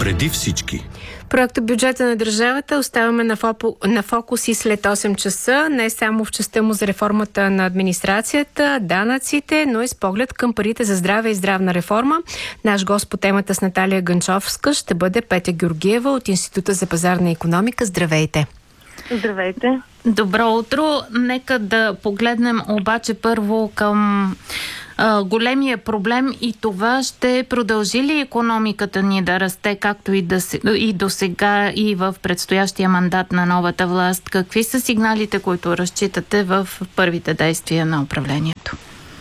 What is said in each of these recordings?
Преди всички. Проектът бюджета на държавата оставаме на фокус и след 8 часа, не само в частта му за реформата на администрацията, данъците, но и с поглед към парите за здраве и здравна реформа. Наш гост по темата с Наталия Гънчовска ще бъде Петя Георгиева от Института за пазарна икономика. Здравейте! Здравейте! Добро утро! Нека да погледнем обаче първо към големия проблем и това: ще продължи ли икономиката ни да расте, както и до сега и в предстоящия мандат на новата власт? Какви са сигналите, които разчитате в първите действия на управлението?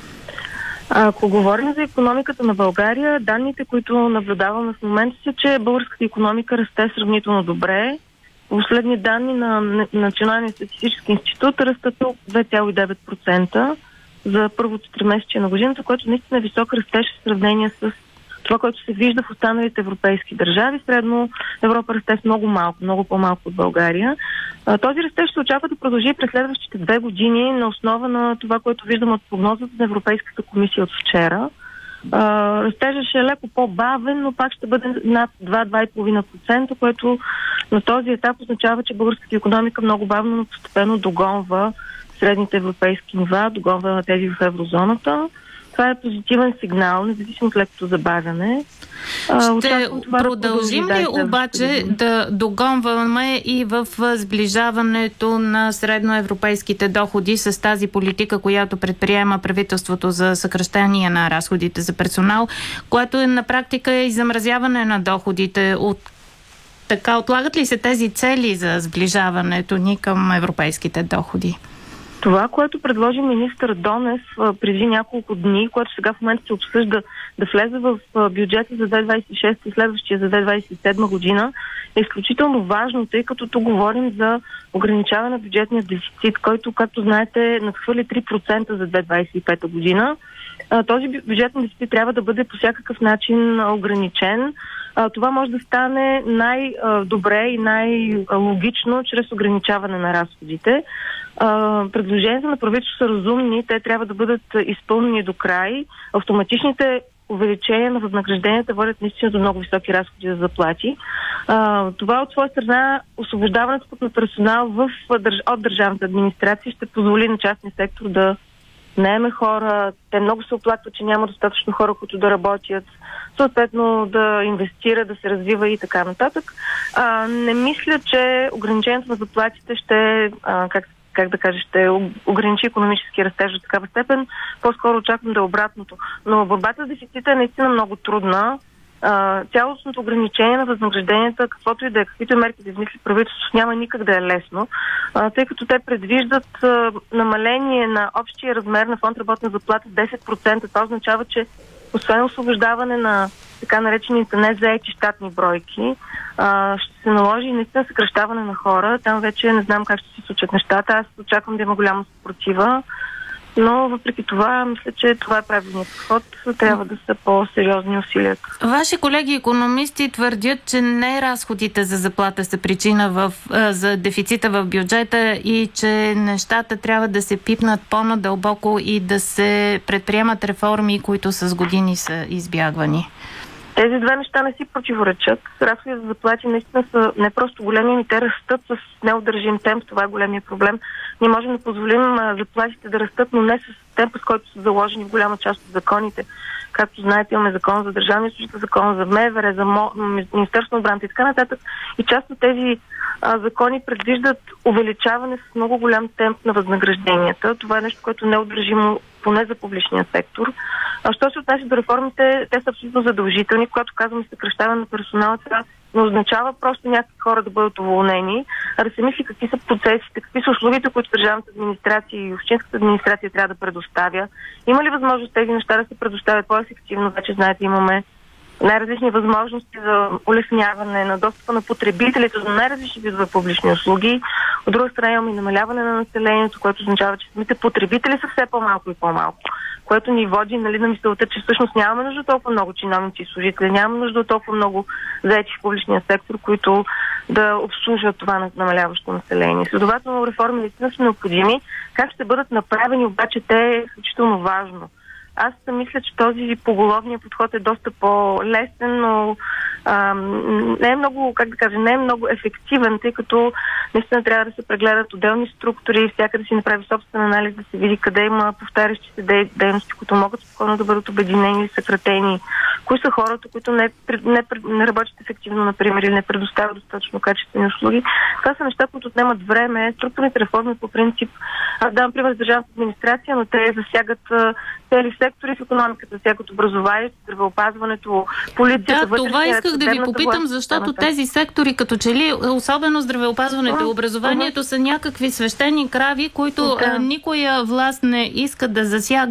Ако говорим за икономиката на България, данните, които наблюдаваме в момента, са, че българската икономика расте сравнително добре. Последни данни на Националния статистически институт растат 2,9% за първото тримесечие на годината, което наистина е висок растеж в сравнение с това, което се вижда в останалите европейски държави. Средно Европа расте с много по-малко от България. Този растеж се очаква да продължи през следващите 2 години на основа на това, което виждаме от прогнозата на Европейската комисия от вчера. Растежът ще е леко по-бавен, но пак ще бъде над 2-2,5%, което на този етап означава, че българската икономика много бавно, но постепенно догонва средните европейски нива, догонва на тези в еврозоната. Това е позитивен сигнал, независимо от лекото забавяне. Ще продължим ли обаче да догонваме и в сближаването на средноевропейските доходи с тази политика, която предприема правителството за съкращение на разходите за персонал, което е на практика и замразяване на доходите? Отлагат ли се тези цели за сближаването ни към европейските доходи? Това, което предложи министър Донев преди няколко дни, което сега в момента се обсъжда да влезе в бюджета за 2026 и следващия за 2027 година, е изключително важно, тъй като тук говорим за ограничаване на бюджетния дефицит, който, както знаете, надхвърли 3% за 2025 година. Този бюджетен дефицит трябва да бъде по всякакъв начин ограничен. Това може да стане най-добре и най-логично чрез ограничаване на разходите. Предложенията на правителството са разумни, те трябва да бъдат изпълнени до край. Автоматичните увеличения на възнагражденията водят наистина до много високи разходи за заплати. Това от своя страна, освобождаването на персонал от държавната администрация ще позволи на частния сектор да наеме хора. Те много се оплакват, че няма достатъчно хора, които да работят, съответно да инвестира, да се развива и така нататък. Не мисля, че ограничението на заплатите ще ще ограничи икономически растеж до такава степен. По-скоро очаквам да е обратното. Но борбата с дефицита е наистина много трудна. Цялостното ограничение на възнагражденията, каквото и да е, каквито мерки да измисли правителството, няма никак да е лесно, тъй като те предвиждат намаление на общия размер на фонд работна заплата 10%. Това означава, че освен освобождаване на така наречените незаети щатни бройки, ще се наложи наистина съкращаване на хора. Там вече не знам как ще се случат нещата. Аз очаквам да има голяма съпротива, но въпреки това, мисля, че това е правилният подход. Трябва да са по-сериозни усилията. Ваши колеги икономисти твърдят, че не разходите за заплата са причина за дефицита в бюджета и че нещата трябва да се пипнат по-надълбоко и да се предприемат реформи, които с години са избягвани. Тези две неща не си противоречат. Разходите за заплати наистина са не просто големи, но те растат с неудържим темп. Това е големия проблем. Ние можем да позволим заплатите да растат, но не с темпа, с който са заложени в голяма част от законите. Както знаете, имаме закон за държавния служител, закон за МВР, за Министерство на отбраната и така нататък. И част от тези закони предвиждат увеличаване с много голям темп на възнагражденията. Това е нещо, което не е удържимо поне за публичния сектор. Що се отнася до реформите, те са абсолютно задължителни. Когато казваме съкращаване на персонала, това не означава просто някакви хора да бъдат уволнени, а да се мисли какви са процесите, какви са услугите, които държавната администрация и общинската администрация трябва да предоставя. Има ли възможност тези неща да се предоставят по-ефективно? Вече знаете, имаме най-различни възможности за улесняване на достъпа на потребителите до най-различни видове публични услуги. От друга страна имаме и намаляване на населението, което означава, че самите потребители са все по-малко и по-малко, което ни води на мисълта, че всъщност нямаме нужда толкова много чиновници и служители, нямаме нужда толкова много заети в публичния сектор, които да обслужват това намаляващо население. Следователно, реформи наистина са необходими. Как ще бъдат направени, обаче те е изключително важно. Аз мисля, че този поголовния подход е доста по-лесен, но не е много, не е много ефективен, тъй като наистина трябва да се прегледат отделни структури, всяка да си направи собствен анализ, да се види къде има повтарящи се дейности, които могат спокойно да бъдат обединени или съкратени, кои са хората, които не работят ефективно, например, или не предоставят достатъчно качествени услуги. Това са неща, които отнемат време. Структурните реформи по принцип, аз давам пример за държавната администрация, но те засягат цели сектори в икономиката, засягат образованието, здравеопазването, полицията, да, това исках да ви попитам, защото тези сектори, като че ли, особено здравеопазването и образованието, са някакви свещени крави, които никоя власт не иска да засяга.